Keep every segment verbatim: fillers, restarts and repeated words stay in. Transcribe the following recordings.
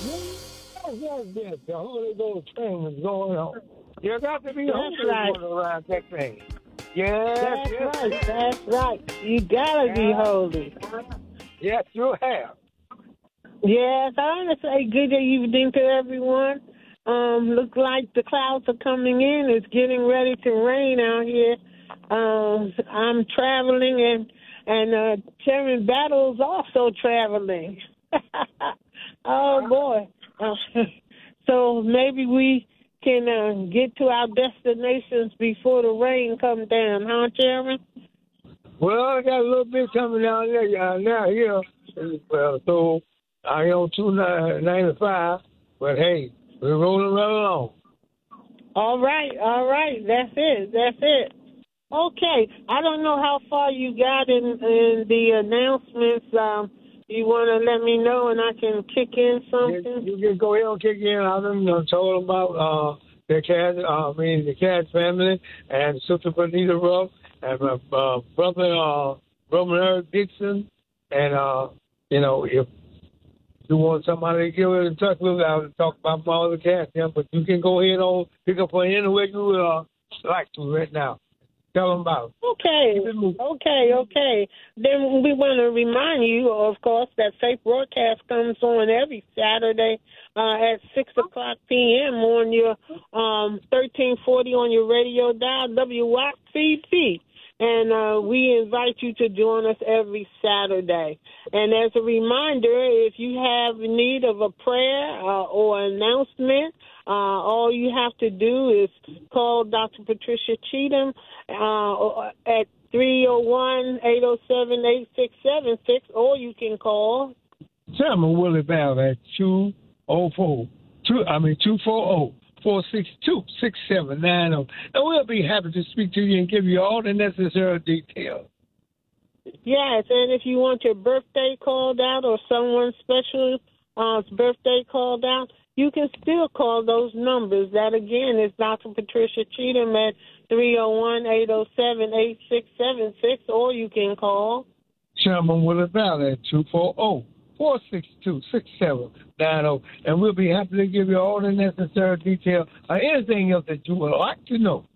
Yes, yes, yes. The Holy Ghost thing is going on. You got to be That's holy right. going around that thing. Yes, That's yes, right. yes. That's right. You gotta be Yeah. holy. Yes, you have. Yes, I want to say good evening to everyone. Um, look like the clouds are coming in. It's getting ready to rain out here. Um, I'm traveling, and and uh, Chairman Battle's also traveling. Oh boy! Uh, so maybe we can uh, get to our destinations before the rain comes down, huh, Chairman? Well, I got a little bit coming down there uh, now here. Well, so I own two ninety five, but hey, we're rolling right along. All right, all right. That's it. That's it. Okay. I don't know how far you got in, in the announcements. Um, you want to let me know and I can kick in You, something? you can go ahead and kick in. I done uh, told them about uh, the cat, uh, I mean the cat family and Sister Bonita Ruff and my uh, brother, uh, brother Eric Dixon, and uh, you know if you want somebody to get in touch with, I'll talk about my other cats. Yeah, but you can go ahead and pick up on any way you uh, like to right now. Tell them about it. Okay, Keep it moving. okay, okay. Then we want to remind you, of course, that Faith Broadcast comes on every Saturday uh, at six o'clock p.m. on your um, thirteen forty on your radio dial, W Y C P. And uh, we invite you to join us every Saturday. And as a reminder, if you have need of a prayer uh, or announcement, uh, all you have to do is call Doctor Patricia Cheatham uh, at three oh one, eight oh seven, eight six seven six, or you can call. Chairman Willie Bell at two oh four, two, I mean two four zero, four six two, six seven nine zero. And we'll be happy to speak to you and give you all the necessary details. Yes, and if you want your birthday called out or someone special uh, birthday called out, you can still call those numbers. That, again, is Doctor Patricia Cheatham at three oh one, eight oh seven, eight six seven six, or you can call Chairman Willie Bell at two four zero, four six two, six seven nine zero. And we'll be happy to give you all the necessary details or anything else that you would like to know.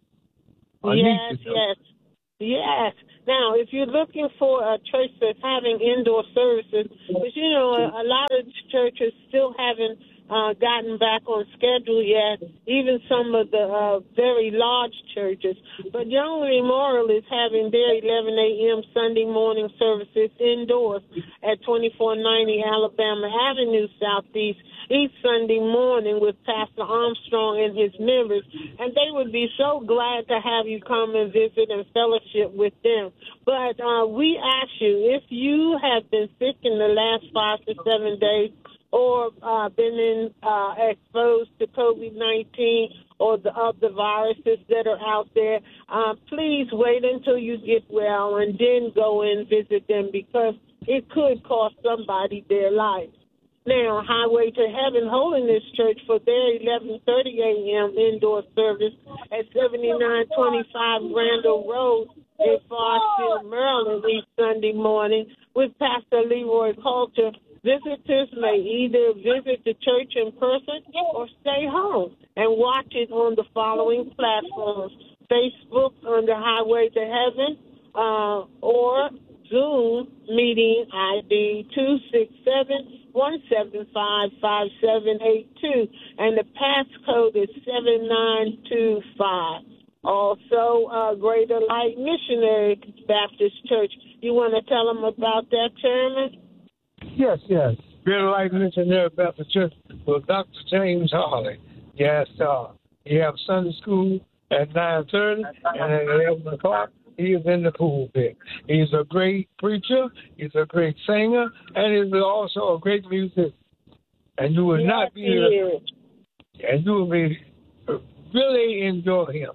Or Yes, need to know. yes, yes. Now, if you're looking for a church that's having indoor services, because, you know, a, a lot of churches still haven't uh, gotten back on schedule yet, even some of the uh, very large churches. But Young Memorial is having their eleven a.m. Sunday morning services indoors at twenty-four ninety Alabama Avenue Southeast each Sunday morning with Pastor Armstrong and his members, and they would be so glad to have you come and visit and fellowship with them. But uh, we ask you, if you have been sick in the last five to seven days or uh, been in, uh, exposed to COVID nineteen or the other viruses that are out there, uh, please wait until you get well and then go and visit them, because it could cost somebody their life. Now, Highway to Heaven Holiness Church for their eleven thirty a.m. indoor service at seventy-nine twenty-five Randall Road in Farsfield, Maryland, each Sunday morning with Pastor Leroy Coulter. Visitors may either visit the church in person or stay home and watch it on the following platforms: Facebook under Highway to Heaven, uh, or Zoom meeting I D two six seven, one seven five, five seven eight two, and the passcode is seven nine two five. Also, uh, Greater Light Missionary Baptist Church. You want to tell them about that, Chairman? Yes, yes. Greater Life Missionary Baptist Church with Doctor James Harley. Yes, uh, you have Sunday school at nine thirty and at eleven o'clock. He is in the pulpit. He's a great preacher. He's a great singer, and he's also a great musician. And you will Yes, not he be, is. and you will be really enjoy him.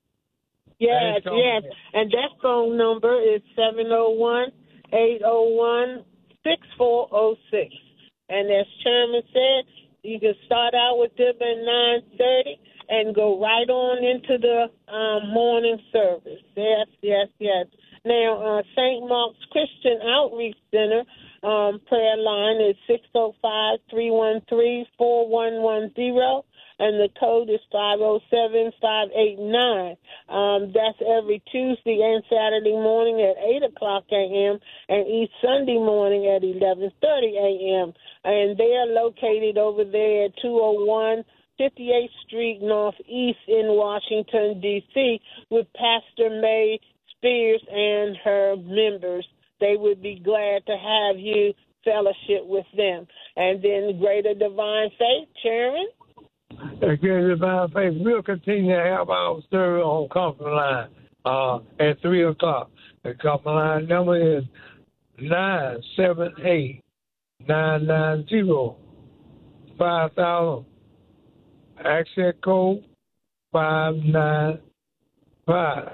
Yes, yes. And that phone number is seven oh one, eight oh one, six four oh six. And as Chairman said, you can start out with them at nine thirty and go right on into the um, morning service. Yes, yes, yes. Now, uh, Saint Mark's Christian Outreach Center, um, prayer line is six oh five, three one three, four one one zero. And the code is five oh seven, five eight nine. Um, that's every Tuesday and Saturday morning at eight o'clock a.m. and each Sunday morning at eleven thirty a.m. And they are located over there at two oh one fifty-eighth Street Northeast in Washington, D C with Pastor May Spears and her members. They would be glad to have you fellowship with them. And then Greater Divine Faith, Chairman? Again, Divine Faith, we'll continue to have our service on conference line uh, at three o'clock. The conference line number is nine seven eight, nine nine zero, five thousand. Access code five nine five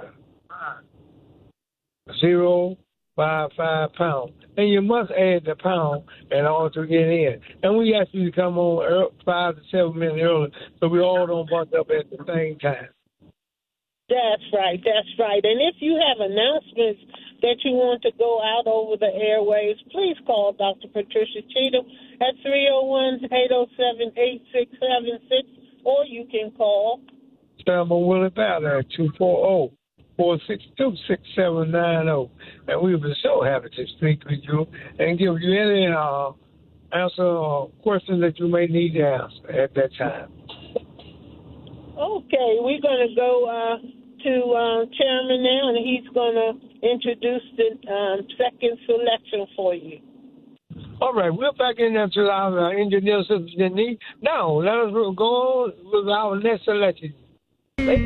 zero five five pound. And you must add the pound in order to get in. And we ask you to come on early, five to seven minutes early so we all don't bust up at the same time. That's right, that's right. And if you have announcements that you want to go out over the airwaves, please call Doctor Patricia Cheatham at three oh one, eight oh seven, eight six seven six, or you can call Selma Willie Ballard at two four zero, four six two, six seven nine zero. And we'll be so happy to speak with you and give you any uh, answer or question that you may need to answer at that time. Okay, we're going to go uh, to uh, Chairman now, and he's going to introduce the um, second selection for you. All right, we're back in there to our uh, engineer, Sister Denise. Now, let us go on with our next selection.